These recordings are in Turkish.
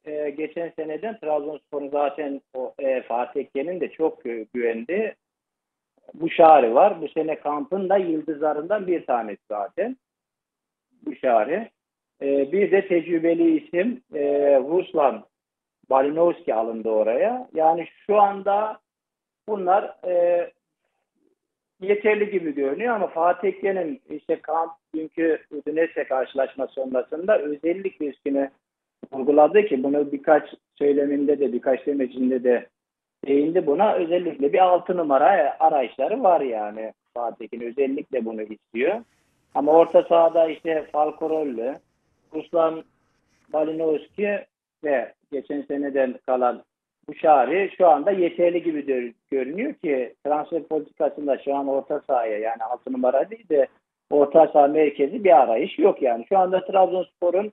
geçen seneden Trabzonspor'un zaten Fatih Ekken'in de çok güvendi. Buşari var. Bu sene kampın da yıldızlarından bir tanesi zaten. Buşari. Bir de tecrübeli isim Ruslan Balinovski alındı oraya. Yani şu anda bunlar yeterli gibi görünüyor ama Fatih Ekken'in işte kamp dünkü Udinese karşılaşma sonrasında özellikle üstüne vurguladı ki bunu birkaç söyleminde de birkaç demecinde de değindi buna. Özellikle bir 6 numara arayışları var yani. Fatih Ekken özellikle bunu istiyor. Ama orta sahada işte Falcorolli, Ruslan Balinovski ve geçen seneden kalan Buşari şu anda yeterli gibi görünüyor ki transfer politikasında şu an orta sahaya yani 6 numara değil de orta saha merkezi bir arayış yok yani. Şu anda Trabzonspor'un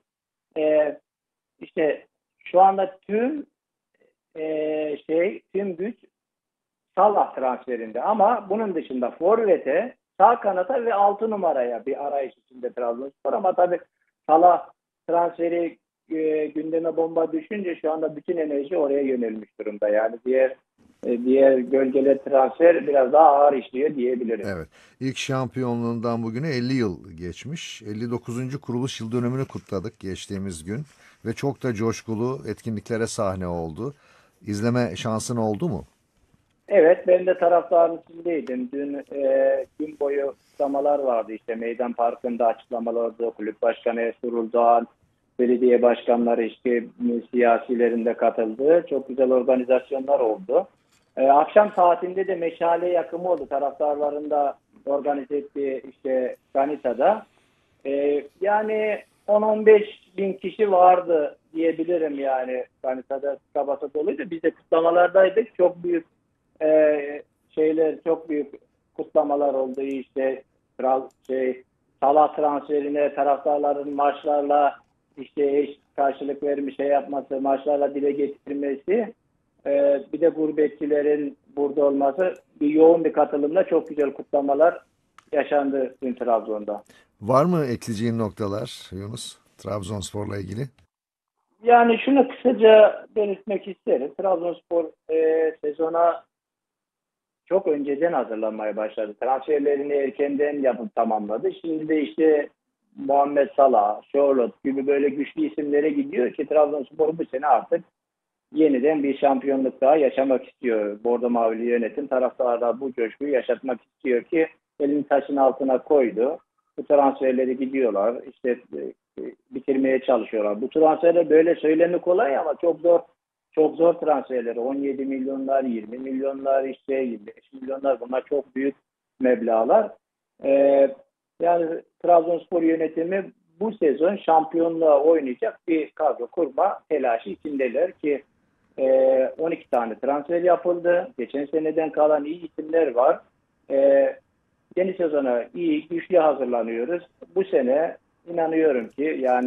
işte şu anda tüm güç Salah transferinde ama bunun dışında forvete, sağ kanata ve 6 numaraya bir arayış içinde Trabzonspor ama tabii Salah transferi gündeme bomba düşünce şu anda bütün enerji oraya yönelmiş durumda. Yani diğer gölgeli transfer biraz daha ağır işliyor diyebilirim. Evet. İlk şampiyonluğundan bugüne 50 yıl geçmiş. 59. kuruluş yıl dönümünü kutladık geçtiğimiz gün ve çok da coşkulu etkinliklere sahne oldu. İzleme şansın oldu mu? Evet, ben de taraftarın içindeydim. Dün gün boyu kutlamalar vardı. İşte Meydan Parkı'nda açıklamalar oldu. Kulüp Başkanı Ertuğrul Doğan, belediye başkanları işte siyasilerin de katıldığı çok güzel organizasyonlar oldu. Akşam saatinde de meşale yakımı oldu. Taraftarların da organize ettiği işte Ganita'da. Yani 10-15 bin kişi vardı diyebilirim yani. Ganita'da kabasa doluydu. Biz de kutlamalardaydık. Çok büyük çok büyük kutlamalar oldu işte Salah transferine taraftarların maçlarla işte eş karşılık vermiş yapması, maçlarla dile getirmesi, bir de gurbetçilerin burada olması bir yoğun bir katılımla çok güzel kutlamalar yaşandı dün Trabzon'da. Var mı ekleyeceğin noktalar Yunus? Trabzonspor'la ilgili? Yani şunu kısaca belirtmek isterim. Trabzonspor sezona çok önceden hazırlanmaya başladı. Transferlerini erkenden yapıp tamamladı. Şimdi de işte Muhammed Salah, Charlotte gibi böyle güçlü isimlere gidiyor ki Trabzonspor bu sene artık yeniden bir şampiyonluk daha yaşamak istiyor. Bordo Mavili yönetim taraftarlar bu coşkuyu yaşatmak istiyor ki elini taşın altına koydu. Bu transferleri gidiyorlar. İşte bitirmeye çalışıyorlar. Bu transferler böyle söylemi kolay ama çok zor transferleri. 17 milyonlar, 20 milyonlar, işte 25 milyonlar bunlar çok büyük meblağlar. Yani Trabzonspor yönetimi bu sezon şampiyonluğa oynayacak bir kadro kurma telaşı içindeler ki 12 tane transfer yapıldı. Geçen seneden kalan iyi isimler var. Yeni sezona iyi, güçlü hazırlanıyoruz. Bu sene inanıyorum ki yani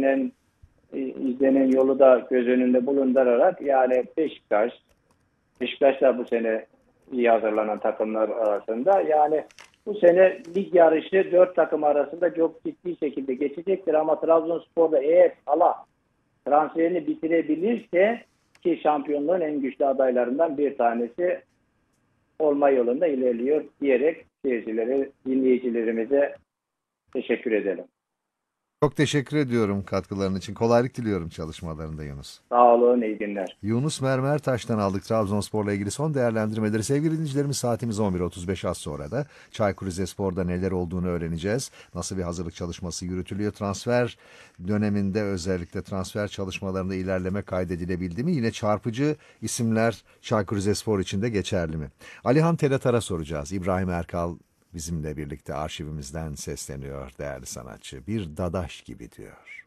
izlenen yolu da göz önünde bulundurarak yani Beşiktaş da bu sene iyi hazırlanan takımlar arasında. Yani bu sene lig yarışı 4 takım arasında çok ciddi şekilde geçecektir ama Trabzonspor'da eğer Salah transferini bitirebilirse ki şampiyonluğun en güçlü adaylarından bir tanesi olma yolunda ilerliyor diyerek dinleyicilerimize teşekkür edelim. Çok teşekkür ediyorum katkıların için. Kolaylık diliyorum çalışmalarında Yunus. Sağ olun, iyi günler. Yunus Mermertaş'tan aldık Trabzonspor'la ilgili son değerlendirmeleri. Sevgili dinleyicilerimiz saatimiz 11.35 az sonra da Çaykur Rizespor'da neler olduğunu öğreneceğiz. Nasıl bir hazırlık çalışması yürütülüyor? Transfer döneminde özellikle transfer çalışmalarında ilerleme kaydedilebildi mi? Yine çarpıcı isimler Çaykur Rizespor için de geçerli mi? Alihan Telatar'a soracağız. İbrahim Erkal bizimle birlikte arşivimizden sesleniyor değerli sanatçı. Bir dadaş gibi diyor.